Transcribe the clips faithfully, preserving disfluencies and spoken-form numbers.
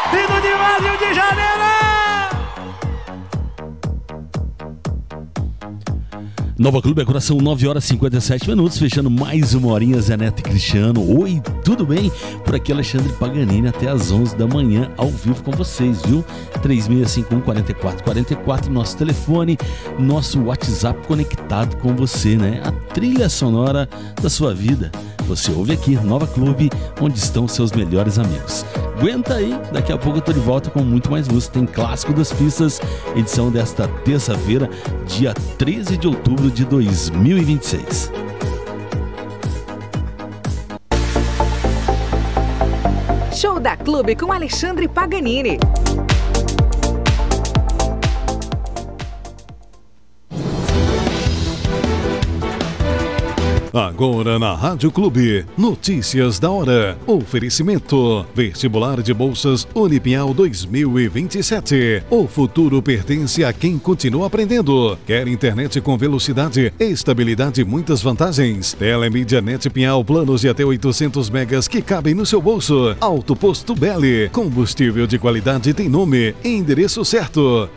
vindo de lá, Rio de Janeiro! Nova Clube é Coração, nove horas e cinquenta e sete minutos, fechando mais uma horinha, Zé Neto e Cristiano. Oi, tudo bem? Por aqui Alexandre Paganini até às onze da manhã, ao vivo com vocês, viu? três seis cinco um, quatro quatro quatro quatro, nosso telefone, nosso WhatsApp conectado com você, né? A trilha sonora da sua vida. Você ouve aqui, Nova Clube, onde estão seus melhores amigos. Aguenta aí, daqui a pouco eu tô de volta com muito mais música. Tem Clássico das Pistas, edição desta terça-feira, dia treze de outubro de dois mil e vinte e seis. Show da Clube com Alexandre Paganini. Agora na Rádio Clube, notícias da hora. Oferecimento: Vestibular de Bolsas Unipinhal dois mil e vinte e sete. O futuro pertence a quem continua aprendendo. Quer internet com velocidade, estabilidade e muitas vantagens? Telemídia Net Pinhal, planos de até oitocentos megas que cabem no seu bolso. Alto Posto Belli, combustível de qualidade tem nome e endereço certo.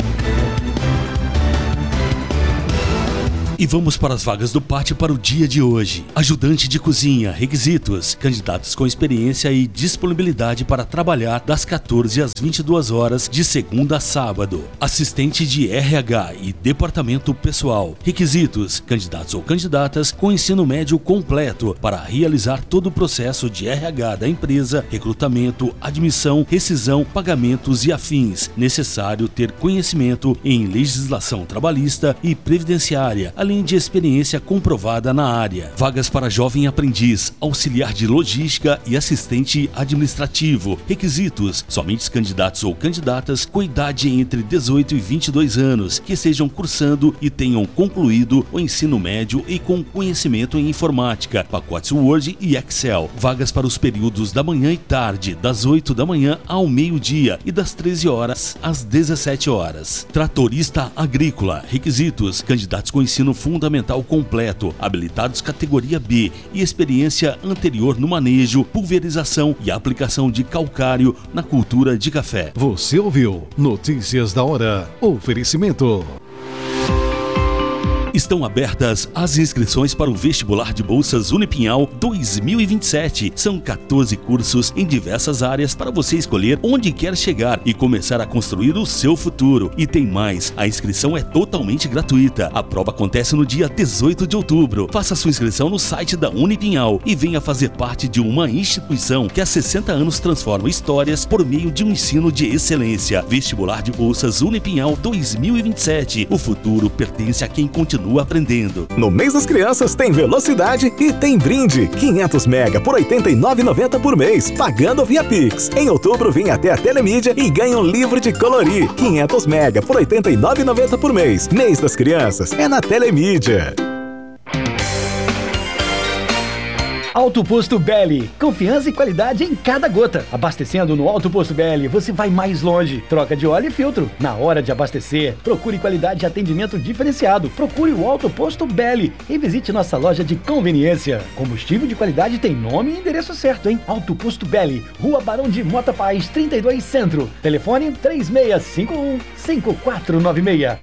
E vamos para as vagas do pátio para o dia de hoje. Ajudante de cozinha, requisitos: candidatos com experiência e disponibilidade para trabalhar das quatorze às vinte e duas horas de segunda a sábado. Assistente de R H e departamento pessoal. Requisitos: candidatos ou candidatas com ensino médio completo para realizar todo o processo de R H da empresa, recrutamento, admissão, rescisão, pagamentos e afins. Necessário ter conhecimento em legislação trabalhista e previdenciária, além de experiência comprovada na área. Vagas para jovem aprendiz, auxiliar de logística e assistente administrativo. Requisitos: somente candidatos ou candidatas com idade entre dezoito e vinte e dois anos, que estejam cursando e tenham concluído o ensino médio e com conhecimento em informática, pacotes Word e Excel. Vagas para os períodos da manhã e tarde, das oito da manhã ao meio-dia e das treze horas às dezessete horas. Tratorista agrícola. Requisitos: candidatos com ensino fundamental completo, habilitados categoria B e experiência anterior no manejo, pulverização e aplicação de calcário na cultura de café. Você ouviu Notícias da Hora. Oferecimento: Estão abertas as inscrições para o Vestibular de Bolsas Unipinhal dois mil e vinte e sete. São quatorze cursos em diversas áreas para você escolher onde quer chegar e começar a construir o seu futuro. E tem mais, a inscrição é totalmente gratuita. A prova acontece no dia dezoito de outubro. Faça sua inscrição no site da Unipinhal e venha fazer parte de uma instituição que há sessenta anos transforma histórias por meio de um ensino de excelência. Vestibular de Bolsas Unipinhal dois mil e vinte e sete. O futuro pertence a quem continua aprendendo. No mês das crianças tem velocidade e tem brinde. quinhentos mega por oitenta e nove reais e noventa centavos por mês, pagando via Pix. Em outubro vem até a Telemídia e ganha um livro de colorir. quinhentos mega por oitenta e nove reais e noventa centavos por mês. Mês das crianças é na Telemídia. Alto Posto Belli, confiança e qualidade em cada gota. Abastecendo no Alto Posto Belli, você vai mais longe. Troca de óleo e filtro. Na hora de abastecer, procure qualidade e atendimento diferenciado. Procure o Alto Posto Belli e visite nossa loja de conveniência. Combustível de qualidade tem nome e endereço certo, hein? Alto Posto Belli, Rua Barão de Mota Paz, trinta e dois Centro. Telefone três seis cinco um, cinco quatro nove seis.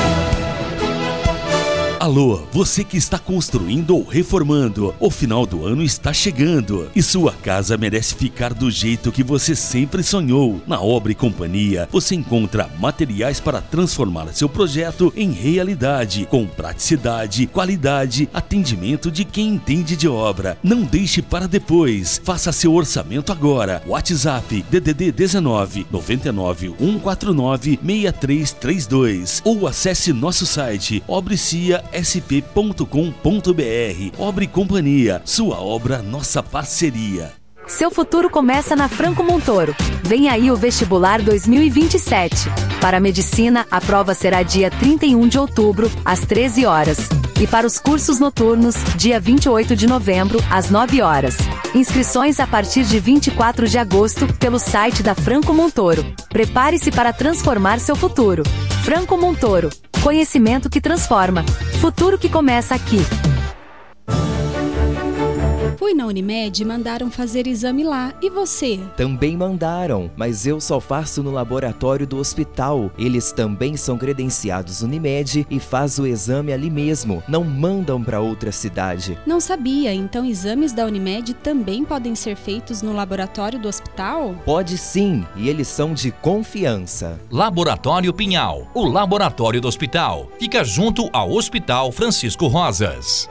Alô, você que está construindo ou reformando, o final do ano está chegando e sua casa merece ficar do jeito que você sempre sonhou. Na Obra e Companhia, você encontra materiais para transformar seu projeto em realidade, com praticidade, qualidade, atendimento de quem entende de obra. Não deixe para depois, faça seu orçamento agora. WhatsApp D D D dezenove, noventa e nove, cento e quarenta e nove, sessenta e três trinta e dois ou acesse nosso site obrecia s p ponto com ponto b r. Obra e Companhia, sua obra, nossa parceria. Seu futuro começa na Franco Montoro. Vem aí o Vestibular dois mil e vinte e sete. Para a Medicina, a prova será dia trinta e um de outubro, às treze horas. E para os cursos noturnos, dia vinte e oito de novembro, às nove horas. Inscrições a partir de vinte e quatro de agosto, pelo site da Franco Montoro. Prepare-se para transformar seu futuro. Franco Montoro. Conhecimento que transforma. Futuro que começa aqui. Fui na Unimed e mandaram fazer exame lá. E você? Também mandaram, mas eu só faço no laboratório do hospital. Eles também são credenciados Unimed e faz o exame ali mesmo. Não mandam para outra cidade. Não sabia, então exames da Unimed também podem ser feitos no laboratório do hospital? Pode sim, e eles são de confiança. Laboratório Pinhal, o laboratório do hospital. Fica junto ao Hospital Francisco Rosas.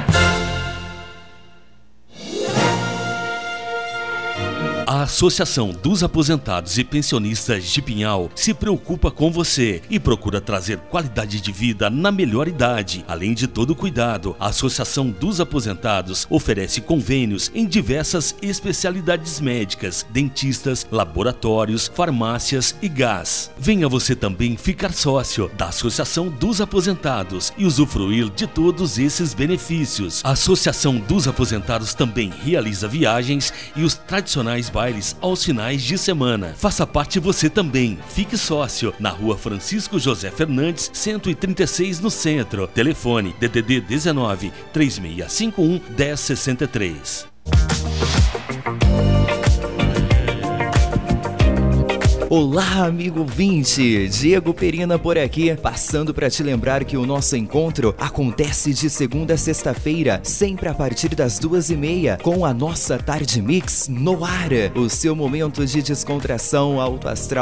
A Associação dos Aposentados e Pensionistas de Pinhal se preocupa com você e procura trazer qualidade de vida na melhor idade. Além de todo o cuidado, a Associação dos Aposentados oferece convênios em diversas especialidades médicas, dentistas, laboratórios, farmácias e gás. Venha você também ficar sócio da Associação dos Aposentados e usufruir de todos esses benefícios. A Associação dos Aposentados também realiza viagens e os tradicionais bailes aos finais de semana. Faça parte você também. Fique sócio na Rua Francisco José Fernandes, cento e trinta e seis, no centro. Telefone D D D dezenove, três seis cinco um, um zero seis três. Olá, amigo ouvinte! Diego Perina por aqui, passando para te lembrar que o nosso encontro acontece de segunda a sexta-feira, sempre a partir das duas e meia, com a nossa Tarde Mix no ar. O seu momento de descontração alto astral